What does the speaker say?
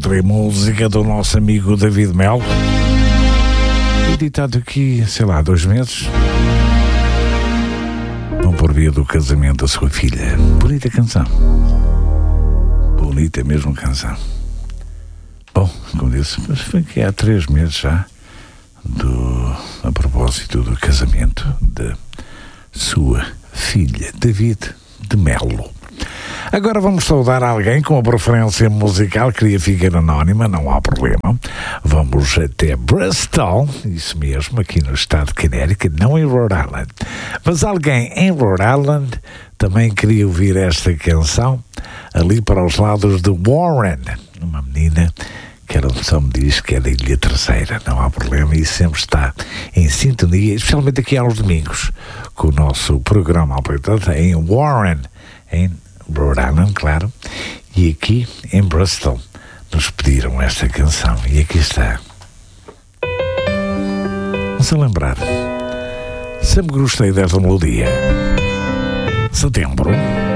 letra e música do nosso amigo David Melo, editado aqui, sei lá, 2 meses, por via do casamento da sua filha. Bonita canção. Bonita mesmo canção. Bom, como disse, foi que há 3 meses já, a propósito do casamento da sua filha, David de Melo. Agora vamos saudar alguém com uma preferência musical, queria ficar anónima, não há problema. Vamos até Bristol, isso mesmo, aqui no estado de Connecticut, não em Rhode Island. Mas alguém em Rhode Island também queria ouvir esta canção, ali para os lados de Warren, uma menina que ela só me diz que é da Ilha Terceira, não há problema, e sempre está em sintonia, especialmente aqui aos domingos, com o nosso programa apresentado em Warren, em Rhode Island, claro, e aqui em Bristol nos pediram esta canção, e aqui está. Vamos a lembrar, sempre gostei desta melodia. Setembro.